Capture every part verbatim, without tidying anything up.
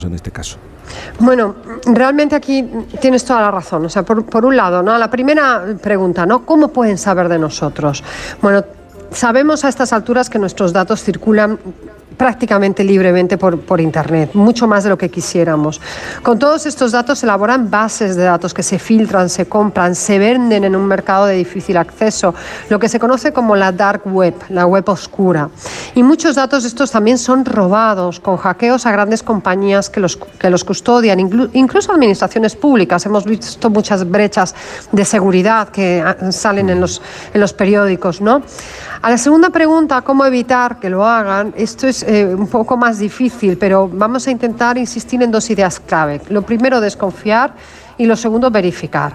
en este caso? Bueno, realmente aquí tienes toda la razón. O sea, por, por un lado, ¿no? La primera pregunta, ¿no? ¿Cómo pueden saber de nosotros? Bueno, sabemos a estas alturas que nuestros datos circulan prácticamente libremente por, por Internet, mucho más de lo que quisiéramos. Con todos estos datos se elaboran bases de datos que se filtran, se compran, se venden en un mercado de difícil acceso, lo que se conoce como la dark web, la web oscura. Y muchos datos estos también son robados con hackeos a grandes compañías que los, que los custodian, inclu, incluso administraciones públicas. Hemos visto muchas brechas de seguridad que salen en los, en los periódicos, ¿no? A la segunda pregunta, ¿cómo evitar que lo hagan? Esto es eh, un poco más difícil, pero vamos a intentar insistir en dos ideas clave. Lo primero, desconfiar, y lo segundo, verificar.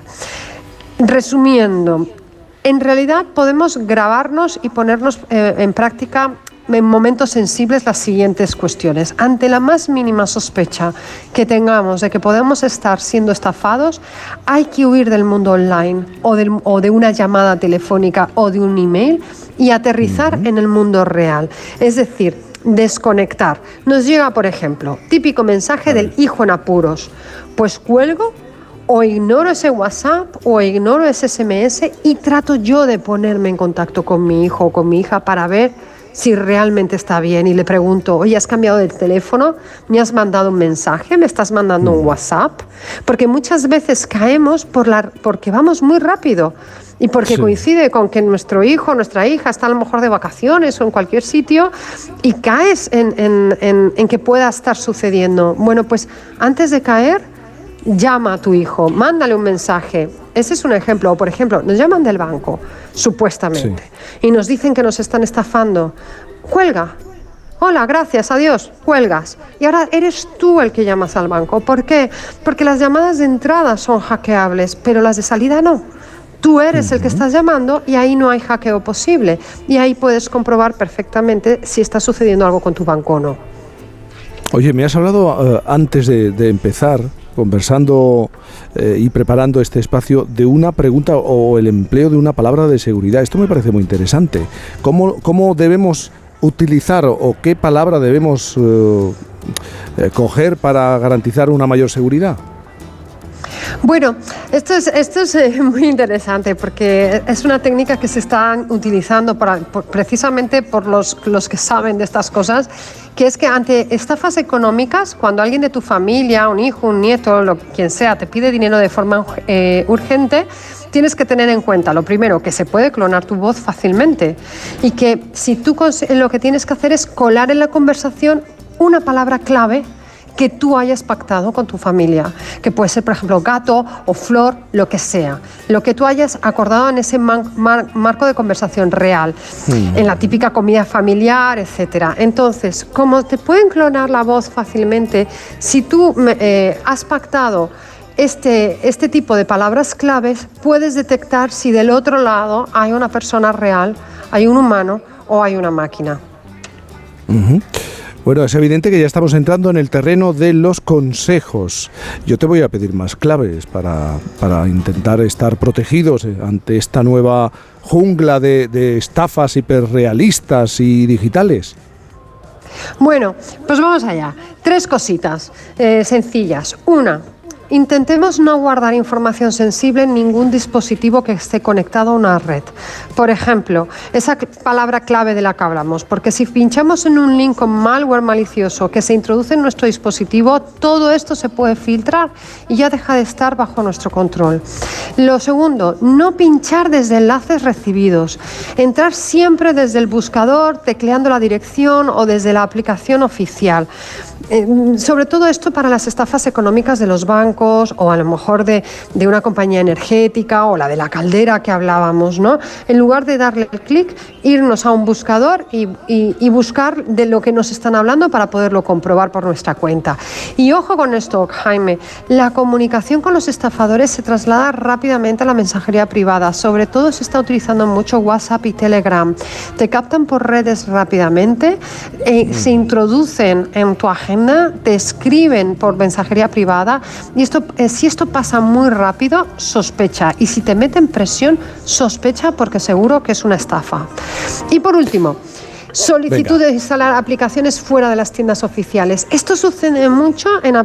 Resumiendo, en realidad podemos grabarnos y ponernos eh, en práctica en momentos sensibles las siguientes cuestiones. Ante la más mínima sospecha que tengamos de que podemos estar siendo estafados, hay que huir del mundo online o, del, o de una llamada telefónica o de un email y aterrizar uh-huh. en el mundo real. Es decir, desconectar. Nos llega, por ejemplo, típico mensaje del hijo en apuros. Pues cuelgo o ignoro ese WhatsApp o ignoro ese ese eme ese y trato yo de ponerme en contacto con mi hijo o con mi hija para ver si realmente está bien, y le pregunto, oye, ¿has cambiado de teléfono? ¿Me has mandado un mensaje? ¿Me estás mandando un WhatsApp? Porque muchas veces caemos por la, porque vamos muy rápido y porque sí. coincide con que nuestro hijo o nuestra hija está a lo mejor de vacaciones o en cualquier sitio y caes en, en, en, en que pueda estar sucediendo. Bueno, pues antes de caer, llama a tu hijo, mándale un mensaje. Ese es un ejemplo. O, por ejemplo, nos llaman del banco, supuestamente, sí. y nos dicen que nos están estafando. Cuelga. Hola, gracias, adiós. Cuelgas. Y ahora eres tú el que llamas al banco. ¿Por qué? Porque las llamadas de entrada son hackeables, pero las de salida no. Tú eres uh-huh. el que estás llamando y ahí no hay hackeo posible. Y ahí puedes comprobar perfectamente si está sucediendo algo con tu banco o no. Oye, me has hablado uh, antes de, de empezar, conversando eh, y preparando este espacio, de una pregunta o el empleo de una palabra de seguridad. Esto me parece muy interesante. ¿Cómo, cómo debemos utilizar o, o qué palabra debemos uh, eh, coger para garantizar una mayor seguridad? Bueno, esto es, esto es eh, muy interesante porque es una técnica que se está utilizando para, por, precisamente por los, los que saben de estas cosas, que es que ante estafas económicas, cuando alguien de tu familia, un hijo, un nieto, lo, quien sea, te pide dinero de forma eh, urgente, tienes que tener en cuenta, lo primero, que se puede clonar tu voz fácilmente y que si tú lo que tienes que hacer es colar en la conversación una palabra clave que tú hayas pactado con tu familia, que puede ser, por ejemplo, gato o flor, lo que sea, lo que tú hayas acordado en ese man, mar, marco de conversación real, sí. en la típica comida familiar, etcétera. Entonces, como te pueden clonar la voz fácilmente, si tú eh, has pactado este, este tipo de palabras claves, puedes detectar si del otro lado hay una persona real, hay un humano o hay una máquina. Uh-huh. Bueno, es evidente que ya estamos entrando en el terreno de los consejos. Yo te voy a pedir más claves para, para intentar estar protegidos ante esta nueva jungla de, de estafas hiperrealistas y digitales. Bueno, pues vamos allá. Tres cositas eh, sencillas. Una, intentemos no guardar información sensible en ningún dispositivo que esté conectado a una red. Por ejemplo, esa palabra clave de la que hablamos, porque si pinchamos en un link con malware malicioso que se introduce en nuestro dispositivo, todo esto se puede filtrar y ya deja de estar bajo nuestro control. Lo segundo, no pinchar desde enlaces recibidos. Entrar siempre desde el buscador, tecleando la dirección o desde la aplicación oficial. Eh, sobre todo esto para las estafas económicas de los bancos o a lo mejor de, de una compañía energética o la de la caldera que hablábamos, ¿no? En lugar de darle el clic, irnos a un buscador y, y, y buscar de lo que nos están hablando para poderlo comprobar por nuestra cuenta. Y ojo con esto, Jaime, la comunicación con los estafadores se traslada rápidamente a la mensajería privada, sobre todo se está utilizando mucho WhatsApp y Telegram. Te captan por redes rápidamente, eh, se introducen en tu agenda, te escriben por mensajería privada y esto, eh, si esto pasa muy rápido, sospecha, y si te meten presión, sospecha porque seguro que es una estafa. Y por último, Solicitud Venga. de instalar aplicaciones fuera de las tiendas oficiales. Esto sucede mucho en